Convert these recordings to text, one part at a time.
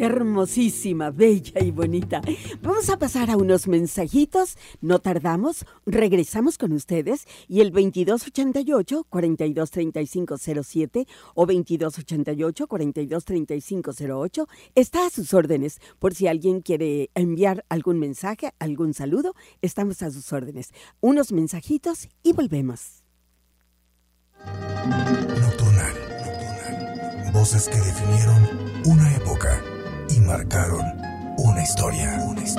Hermosísima, bella y bonita. Vamos a pasar a unos mensajitos, no tardamos, regresamos con ustedes y el 2288-423507 o 2288-423508 está a sus órdenes. Por si alguien quiere enviar algún mensaje, algún saludo, estamos a sus órdenes. Unos mensajitos y volvemos. Nocturnal. Voces que definieron una época y marcaron una historia.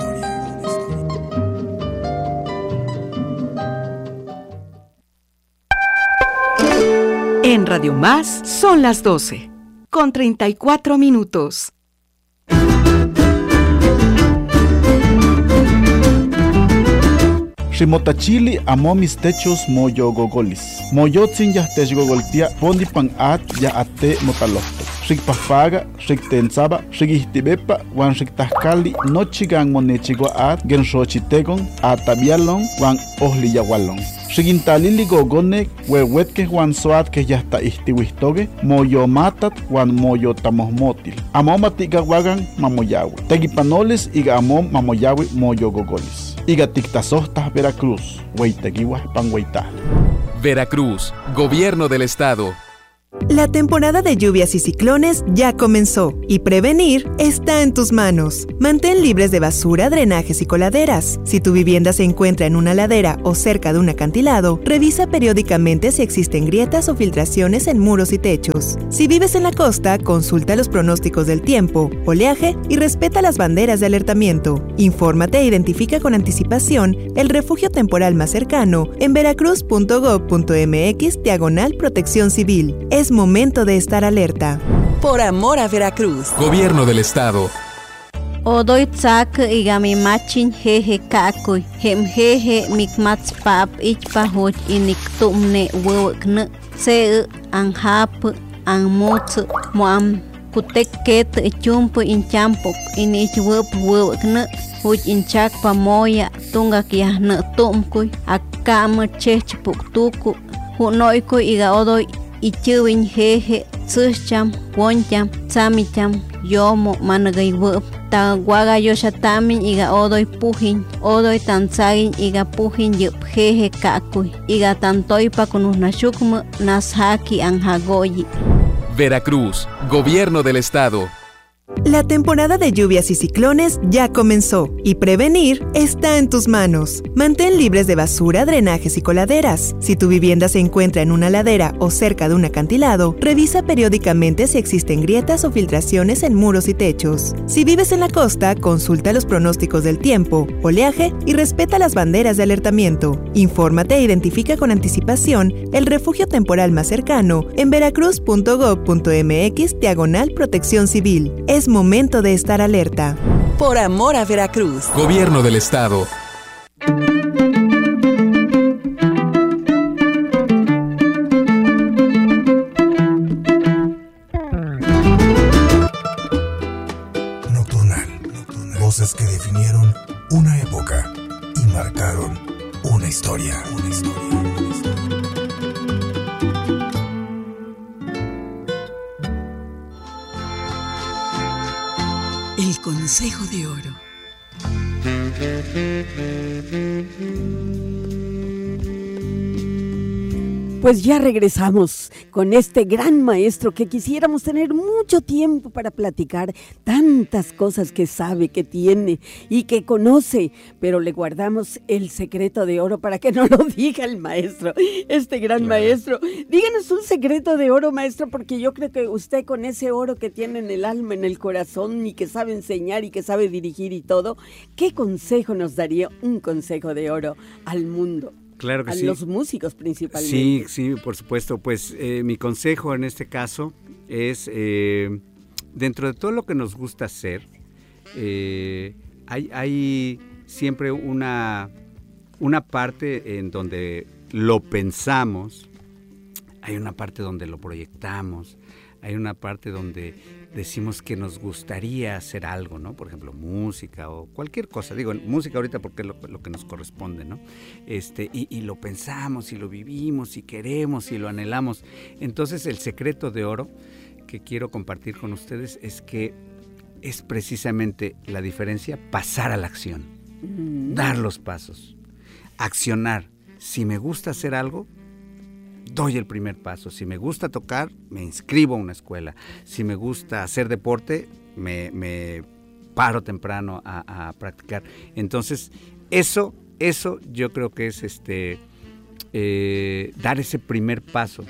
En Radio Más son las 12, con 34 minutos. Ximotachili amo mis techos moyo gogolis. Moyotzin yahtech gogoltia pondi pan at ya ate motalofto. Xikpafaga, xiktensaba, xikihtibepa, wan xiktahkali nochigan monechigua at genxochitegon atabialon wan ohliyawalon. Xikintalili gogonek wewetke wan soat ke yahta ihtiwihtoge moyo matat wan moyo tamohmotil. Amo matigawagan mamoyawi. Tegipanoles iga amom mamoyawi moyo gogolis. Iga tiktasohtas Veracruz, Hueyteguihuas Panhueytah. Veracruz, Gobierno del Estado. La temporada de lluvias y ciclones ya comenzó y prevenir está en tus manos. Mantén libres de basura, drenajes y coladeras. Si tu vivienda se encuentra en una ladera o cerca de un acantilado, revisa periódicamente si existen grietas o filtraciones en muros y techos. Si vives en la costa, consulta los pronósticos del tiempo, oleaje y respeta las banderas de alertamiento. Infórmate e identifica con anticipación el refugio temporal más cercano en veracruz.gov.mx/protección civil. Es momento de estar alerta. Por amor a Veracruz. Gobierno del Estado. Odoy tsak igami machin jeje kakoy. Hem jeje mikmats pap ichpahoch inik tumne wewkne. Se anhap anmots moam kutekket chumpo inchampok inich wewkne. Huch inchak pamoya tungak yahne tumkoy. Akam chechpuk tuku. Hunoykoy iga odoy ichuwin jeje tsucham woncham tsamicham yomo managay wup ta waga yoshatamin iga odoy pujin odoy tanzagin iga pujin yup jeje kakuy iga tantoy pa kunusnashukmu nashaki anhagoyi. Veracruz, Gobierno del Estado. La temporada de lluvias y ciclones ya comenzó y prevenir está en tus manos. Mantén libres de basura, drenajes y coladeras. Si tu vivienda se encuentra en una ladera o cerca de un acantilado, revisa periódicamente si existen grietas o filtraciones en muros y techos. Si vives en la costa, consulta los pronósticos del tiempo, oleaje y respeta las banderas de alertamiento. Infórmate e identifica con anticipación el refugio temporal más cercano en veracruz.gov.mx/protección civil. Es momento de estar alerta. Por amor a Veracruz. Gobierno del Estado. Nocturnal. Voces que definieron una época y marcaron una historia. El Consejo de Oro. Pues ya regresamos con este gran maestro que quisiéramos tener mucho tiempo para platicar tantas cosas que sabe, que tiene y que conoce, pero le guardamos el secreto de oro para que no lo diga el maestro, este gran maestro. Díganos un secreto de oro, maestro, porque yo creo que usted con ese oro que tiene en el alma, en el corazón y que sabe enseñar y que sabe dirigir y todo, ¿qué consejo nos daría un consejo de oro al mundo? Claro que a sí. los músicos principalmente. Sí, por supuesto. Pues mi consejo en este caso es, dentro de todo lo que nos gusta hacer, hay siempre una parte en donde lo pensamos, hay una parte donde lo proyectamos, hay una parte donde decimos que nos gustaría hacer algo, ¿no? Por ejemplo, música o cualquier cosa. Digo, música ahorita porque es lo que nos corresponde, ¿no? Y lo pensamos y lo vivimos y queremos y lo anhelamos. Entonces, el secreto de oro que quiero compartir con ustedes es que es precisamente la diferencia, pasar a la acción, dar los pasos, accionar. Si me gusta hacer algo, doy el primer paso. Si me gusta tocar, me inscribo a una escuela. Si me gusta hacer deporte, me paro temprano a practicar. Entonces, eso yo creo que es dar ese primer paso,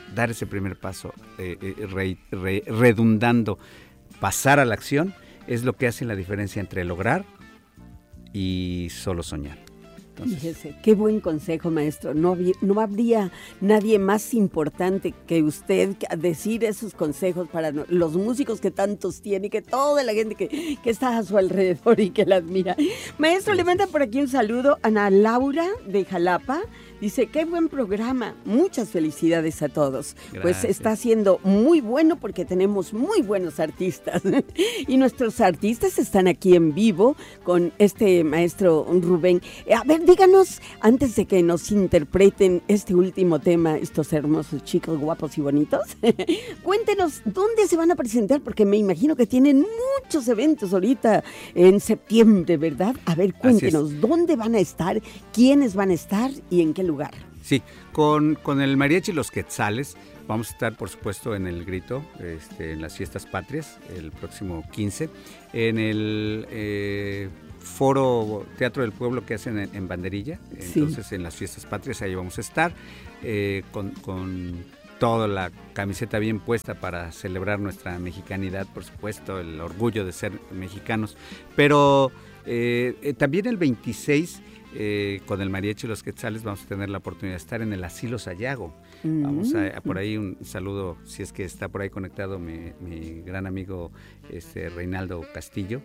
redundando, pasar a la acción, es lo que hace la diferencia entre lograr y solo soñar. Entonces, fíjese, qué buen consejo, maestro. No habría nadie más importante que usted a decir esos consejos para los músicos que tantos tiene y que toda la gente que está a su alrededor y que la admira. Maestro, le manda por aquí un saludo a Ana Laura de Jalapa. Dice, qué buen programa, muchas felicidades a todos. Gracias. Pues está siendo muy bueno porque tenemos muy buenos artistas. Y nuestros artistas están aquí en vivo con este maestro Rubén. A ver, díganos, antes de que nos interpreten este último tema, estos hermosos chicos guapos y bonitos, cuéntenos dónde se van a presentar, porque me imagino que tienen muchos eventos ahorita en septiembre, ¿verdad? A ver, cuéntenos, ¿dónde van a estar? ¿Quiénes van a estar? ¿Y en qué lugar? Sí, con el Mariachi Los Quetzales vamos a estar, por supuesto, en el Grito, en las Fiestas Patrias, el próximo 15, en el Foro Teatro del Pueblo que hacen en Banderilla. Entonces, sí, en las Fiestas Patrias ahí vamos a estar con toda la camiseta bien puesta para celebrar nuestra mexicanidad, por supuesto, el orgullo de ser mexicanos. Pero también el 26, con el Mariachi Los Quetzales, vamos a tener la oportunidad de estar en el Asilo Sayago. Vamos a por ahí un saludo, si es que está por ahí conectado mi gran amigo Reinaldo Castillo.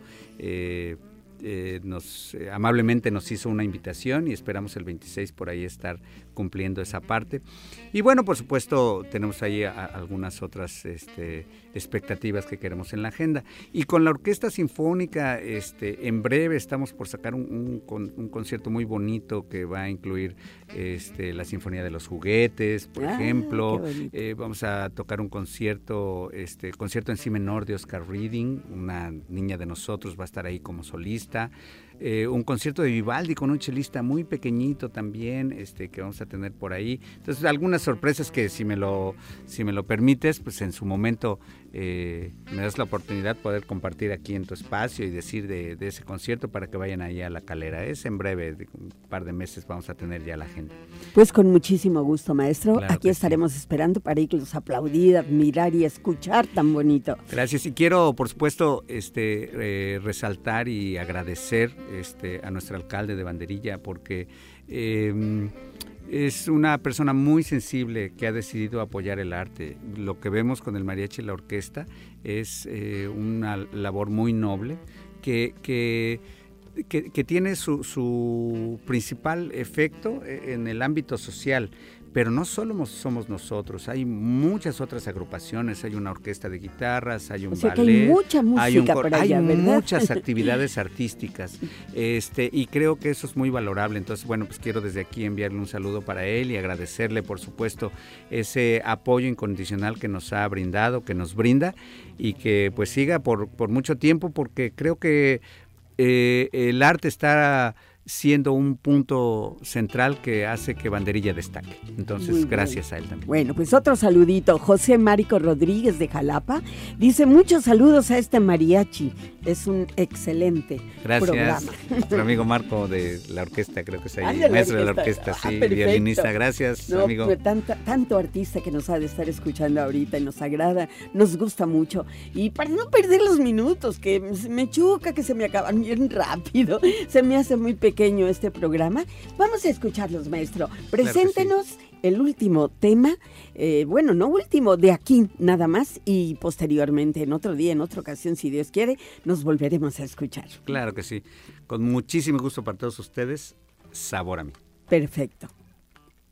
Amablemente nos hizo una invitación y esperamos el 26 por ahí estar cumpliendo esa parte. Y bueno, por supuesto, tenemos ahí algunas otras expectativas que queremos en la agenda. Y con la Orquesta Sinfónica, en breve estamos por sacar un concierto muy bonito que va a incluir la Sinfonía de los Juguetes, por ejemplo. Vamos a tocar un concierto en si menor de Oscar Reading, una niña de nosotros va a estar ahí como solista. Un concierto de Vivaldi con un chelista muy pequeñito también, que vamos a tener por ahí. Entonces, algunas sorpresas que si me lo permites, pues en su momento me das la oportunidad de poder compartir aquí en tu espacio y decir de ese concierto para que vayan ahí a La Calera. Es en breve, un par de meses vamos a tener ya la agenda. Pues con muchísimo gusto, maestro. Claro, aquí estaremos esperando para irlos a aplaudir, admirar y escuchar tan bonito. Gracias. Y quiero, por supuesto, resaltar y agradecer a nuestro alcalde de Banderilla, porque es una persona muy sensible que ha decidido apoyar el arte. Lo que vemos con el mariachi y la orquesta es una labor muy noble que tiene su principal efecto en el ámbito social. Pero no solo somos nosotros, hay muchas otras agrupaciones, hay una orquesta de guitarras, hay un ballet, que hay mucha música por allá, hay ¿verdad? muchas actividades artísticas, y creo que eso es muy valorable. Entonces, bueno, pues quiero desde aquí enviarle un saludo para él y agradecerle, por supuesto, ese apoyo incondicional que nos ha brindado, que nos brinda, y que pues siga por mucho tiempo, porque creo que el arte está siendo un punto central que hace que Banderilla destaque. Entonces, gracias a él también. Bueno, pues otro saludito. José Márico Rodríguez de Jalapa dice, muchos saludos a este mariachi. Es un excelente programa. Gracias, nuestro amigo Marco de la orquesta, creo que es ahí, maestro de la orquesta, sí, violinista. Gracias, amigo. Tanto artista que nos ha de estar escuchando ahorita y nos agrada, nos gusta mucho. Y para no perder los minutos, que me choca que se me acaban bien rápido, se me hace muy pequeño este programa, vamos a escucharlos, maestro. Preséntenos. Claro, el último tema, no último, de aquí nada más, y posteriormente, en otro día, en otra ocasión, si Dios quiere, nos volveremos a escuchar. Claro que sí, con muchísimo gusto para todos ustedes, Sabor a mí. Perfecto.